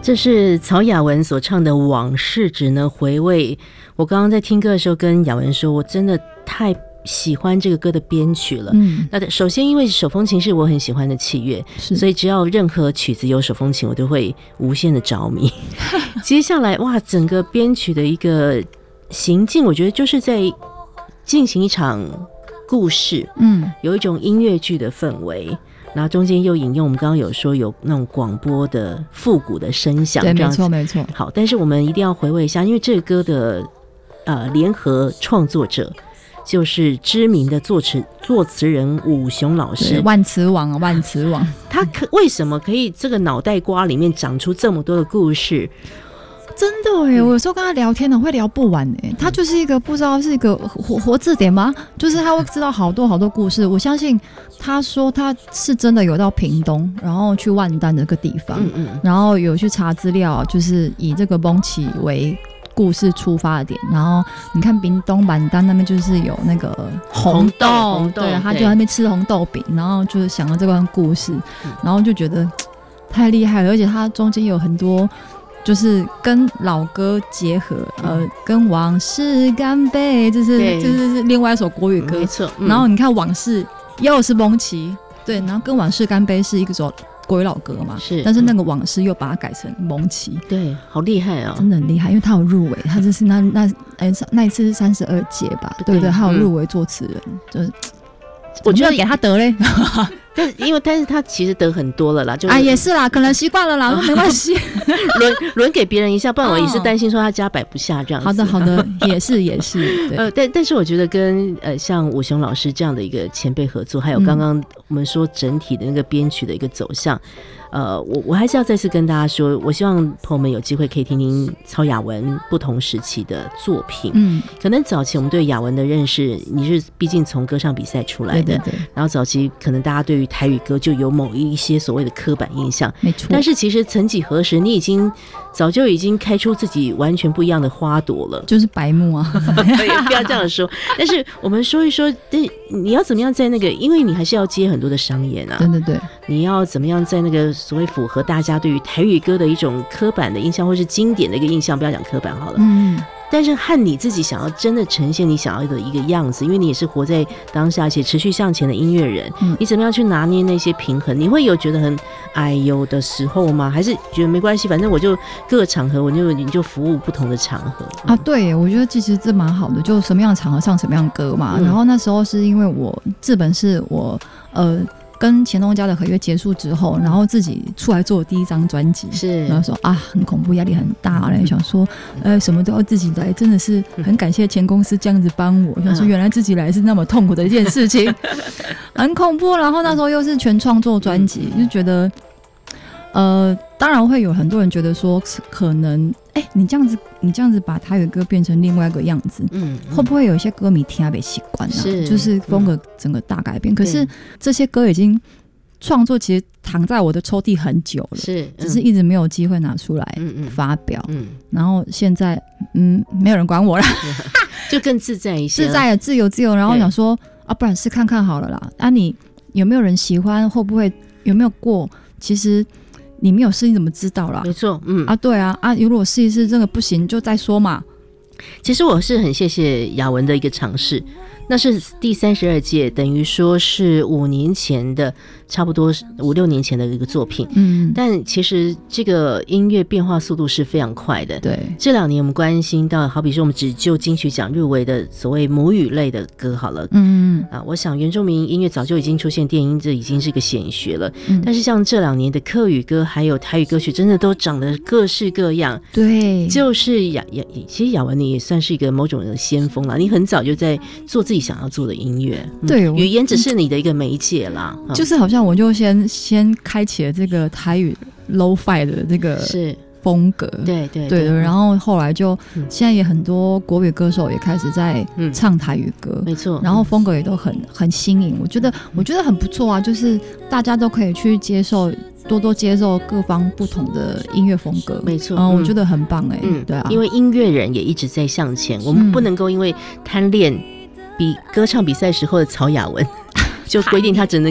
这是曹雅文所唱的《往事只能回味》。我刚刚在听歌的时候跟雅文说，我真的太喜欢这个歌的编曲了。那首先因为手风琴是我很喜欢的器乐，所以只要任何曲子有手风琴我都会无限的着迷。接下来哇，整个编曲的一个行进，我觉得就是在进行一场故事，有一种音乐剧的氛围，然后中间又引用我们刚刚有说有那种广播的复古的声响， 对，没错没错。 好，但是我们一定要回味一下，因为这个歌的联合创作者就是知名的作词人武雄老师， 万词王啊，万词王。 他为什么可以这个脑袋瓜里面长出这么多的故事？ 真的耶，我有时候跟他聊天呢，会聊不完耶。他就是一个不知道是一个活字典吗？就是他会知道好多好多故事。我相信他说他是真的有到屏东，然后去万丹这个地方，然后有去查资料，就是以这个蒙奇为故事出发的点。然后你看屏东万丹那边就是有那个红豆，对，他就在那边吃红豆饼，然后就是想到这段故事，然后就觉得太厉害了，而且他中间有很多。就是跟老歌结合，跟往事干杯，就是另外一首国语歌， 没错。 然后你看往事又是蒙奇，对，然后跟往事干杯是一个首国语老歌嘛， 是， 但是那个往事又把它改成蒙奇， 对，好厉害哦， 真的很厉害，因为他有入围，他就是那一次是32届吧，对对，他有入围作词人，就是我觉得给他得嘞。 但是他其实得很多了啦， 就是也是啦，可能习惯了啦，没关系， 轮给别人一下，不然我也是担心说他家摆不下这样子。 好的，也是，对。 但是我觉得跟像武雄老师这样的一个前辈合作，还有刚刚我们说整体的那个编曲的一个走向。我还是要再次跟大家说，我希望朋友们有机会可以听听曹雅文不同时期的作品。可能早期我们对雅文的认识，你是毕竟从歌唱比赛出来的，对，然后早期可能大家对于台语歌就有某一些所谓的刻板印象， 没错。 但是其实曾几何时，你早就已经开出自己完全不一样的花朵了， 就是白目啊。 不要这样说。但是我们说一说，你要怎么样在那个，因为你还是要接很多的商演啊， 对， 你要怎么样在那个所谓符合大家对于台语歌的一种刻板的印象，或是经典的一个印象，不要讲刻板好了，但是和你自己想要真的呈现你想要的一个样子，因为你也是活在当下且持续向前的音乐人，你怎么样去拿捏那些平衡？你会有觉得很哎呦的时候吗？还是觉得没关系，反正我就各个场合你就服务不同的场合啊？对，我觉得其实这蛮好的，就什么样的场合唱什么样的歌嘛。然后那时候是因为我日本是我跟前东家的合约结束之后，然后自己出来做第一张专辑， 是， 然后说很恐怖，压力很大了，想说什么都要自己来，真的是很感谢前公司这样子帮我，想说原来自己来是那么痛苦的一件事情，很恐怖。然后那时候又是全创作专辑，就觉得当然会有很多人觉得说可能你这样子把台语歌变成另外一个样子，会不会有一些歌迷听不习惯啊？就是风格整个大改变。可是这些歌已经创作其实躺在我的抽屉很久了，只是一直没有机会拿出来发表。然后现在没有人管我了， 就更自在一些， 自在了，自由。然后想说不然试看看好了啦。你有没有人喜欢？会不会有没有过？其实。你没有试，你怎么知道啦？ 没错， 对啊，如果试一试这个不行就再说嘛。 其实我是很谢谢雅文的一个尝试，那是第32届，等于说是5年前的，差不多5-6年前的一个作品。但其实这个音乐变化速度是非常快的。 对， 这2年我们关心到，好比说我们只就金曲奖入围的所谓母语类的歌好了。我想原住民音乐早就已经出现电音，这已经是个显学了。但是像这2年的客语歌还有台语歌曲，真的都长得各式各样。 对， 就是其实雅文你也算是一个某种的先锋啦，你很早就在做自己想要做的音乐。 对， 语言只是你的一个媒介啦。 就是好像我就先开启了这个台语 lo-fi 的这个风格，对，然后后来就现在也很多国语歌手也开始在唱台语歌， 没错， 然后风格也都很新颖，我觉得很不错啊，就是大家都可以去多多接受各方不同的音乐风格， 没错， 我觉得很棒对啊， 因为音乐人也一直在向前，我们不能够因为贪恋比歌唱比赛时候的曹雅文就规定他只能够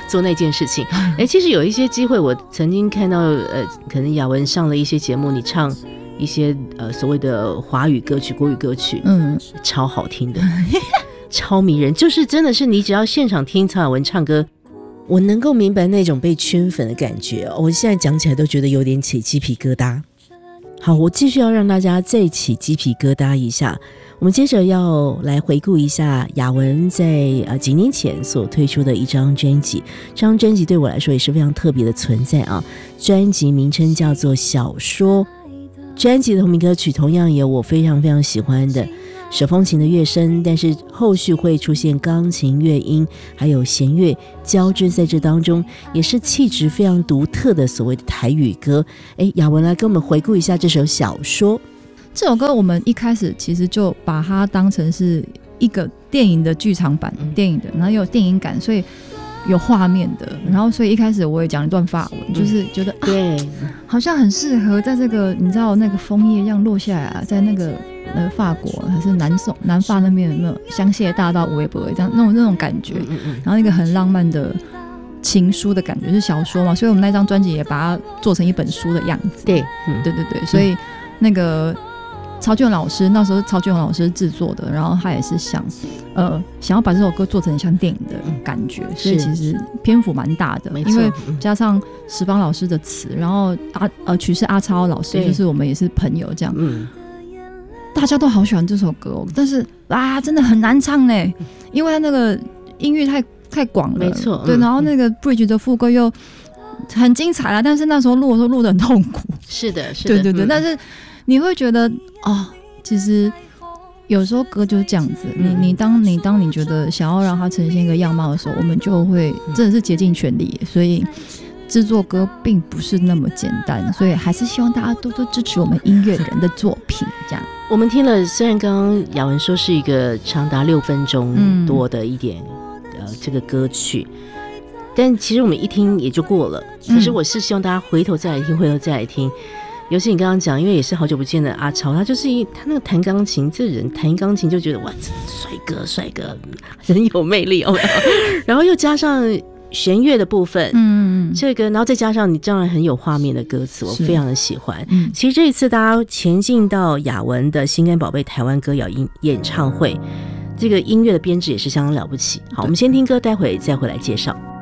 做那件事情。其实有一些机会，我曾经看到可能雅文上了一些节目，你唱一些所谓的华语歌曲、国语歌曲，超好听的，超迷人，就是真的是你只要现场听曹雅文唱歌，我能够明白那种被圈粉的感觉。我现在讲起来都觉得有点起鸡皮疙瘩。好，我继续要让大家再起鸡皮疙瘩一下。我们接着要来回顾一下雅文在几年前所推出的一张专辑，这张专辑对我来说也是非常特别的存在啊。专辑名称叫做《小说》，专辑的同名歌曲同样有我非常非常喜欢的手风琴的乐声，但是后续会出现钢琴乐音还有弦乐交织在这当中，也是气质非常独特的所谓的台语歌。雅文来跟我们回顾一下这首《小说》。 这首歌我们一开始其实就把它当成是一个电影的剧场版，电影的，然后有电影感，所以有画面的，然后所以一开始我也讲一段法文，就是觉得对， 好像很适合在这个你知道那个枫叶这样落下来啊，在那个法国还是南法那边有没有香榭大道微博这样那种感觉，然后一个很浪漫的情书的感觉，是小说嘛，所以我们那张专辑也把它做成一本书的样子。 对， 对，所以那个曹俊老师那时候曹俊老师制作的，然后他也是想要把这首歌做成像电影的感觉，所以其实篇幅蛮大的，因为加上石方老师的词，然后曲是阿超老师，就是我们也是朋友这样，大家都好喜欢这首歌哦，但是真的很难唱呢，因为那个音域太广了， 没错， 对，然后那个 bridge 的副歌又很精彩啦，但是那时候录的时候录得很痛苦， 是的，对， 但是你会觉得其实有时候歌就是这样子，你当你觉得想要让它呈现一个样貌的时候，我们就会真的是竭尽全力，所以制作歌并不是那么简单，所以还是希望大家多多支持我们音乐人的作品。这样， 我们听了，虽然刚刚雅文说是一个长达6分钟多的一点这个歌曲，但其实我们一听也就过了。可是我是希望大家回头再来听。尤其你刚刚讲，因为也是好久不见的阿超，他就是他那个弹钢琴，这人弹钢琴就觉得哇，帅哥，很有魅力哦。然后又加上弦乐的部分，这个，然后再加上你当然很有画面的歌词，我非常的喜欢。其实这一次大家前进到雅文的心肝宝贝台湾歌谣演唱会，这个音乐的编制也是相当了不起。好，我们先听歌，待会再回来介绍。